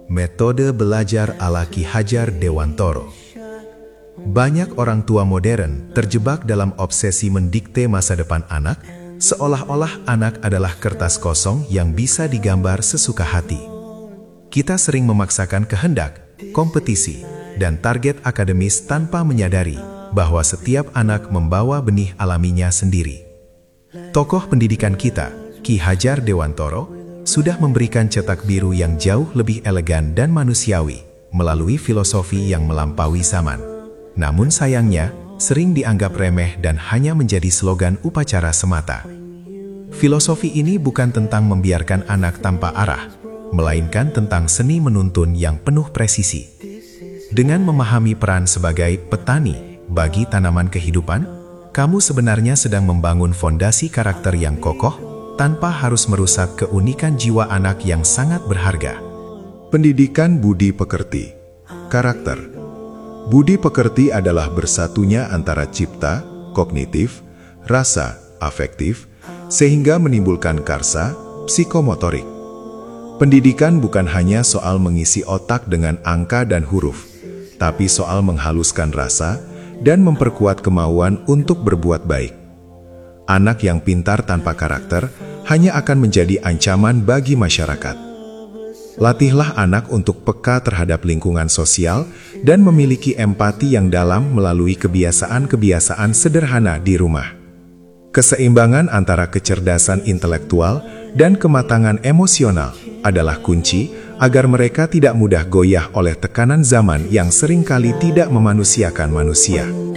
Metode belajar ala Ki Hajar Dewantoro. Banyak orang tua modern terjebak dalam obsesi mendikte masa depan anak, seolah-olah anak adalah kertas kosong yang bisa digambar sesuka hati. Kita sering memaksakan kehendak, kompetisi, dan target akademis tanpa menyadari bahwa setiap anak membawa benih alaminya sendiri. Tokoh pendidikan kita, Ki Hajar Dewantoro, sudah memberikan cetak biru yang jauh lebih elegan dan manusiawi melalui filosofi yang melampaui zaman. Namun sayangnya, sering dianggap remeh dan hanya menjadi slogan upacara semata. Filosofi ini bukan tentang membiarkan anak tanpa arah, melainkan tentang seni menuntun yang penuh presisi. Dengan memahami peran sebagai petani bagi tanaman kehidupan, kamu sebenarnya sedang membangun fondasi karakter yang kokoh tanpa harus merusak keunikan jiwa anak yang sangat berharga. Pendidikan budi pekerti. Karakter. Budi pekerti adalah bersatunya antara cipta, kognitif, rasa, afektif, sehingga menimbulkan karsa, psikomotorik. Pendidikan bukan hanya soal mengisi otak dengan angka dan huruf, tapi soal menghaluskan rasa dan memperkuat kemauan untuk berbuat baik. Anak yang pintar tanpa karakter hanya akan menjadi ancaman bagi masyarakat. Latihlah anak untuk peka terhadap lingkungan sosial dan memiliki empati yang dalam melalui kebiasaan-kebiasaan sederhana di rumah. Keseimbangan antara kecerdasan intelektual dan kematangan emosional adalah kunci agar mereka tidak mudah goyah oleh tekanan zaman yang seringkali tidak memanusiakan manusia.